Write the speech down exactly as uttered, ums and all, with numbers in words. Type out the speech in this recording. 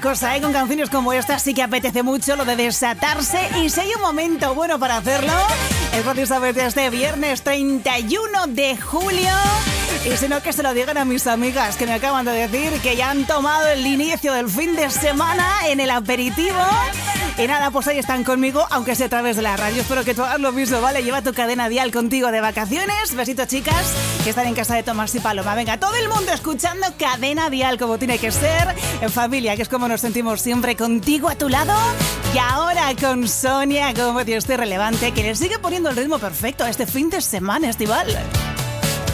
cosa, ¿eh? Con canciones como esta sí que apetece mucho lo de desatarse. Y si hay un momento bueno para hacerlo, es precisamente este viernes treinta y uno de julio. Y si no, que se lo digan a mis amigas que me acaban de decir que ya han tomado el inicio del fin de semana en el aperitivo. Y nada, pues ahí están conmigo, aunque sea a través de la radio. Espero que tú hagas lo mismo, ¿vale? Lleva tu cadena dial contigo de vacaciones. Besitos, chicas, que están en casa de Tomás y Paloma. Venga, todo el mundo escuchando cadena dial como tiene que ser. En familia, que es como nos sentimos siempre contigo a tu lado. Y ahora con Sonia, como Dios esté relevante, que le sigue poniendo el ritmo perfecto a este fin de semana estival.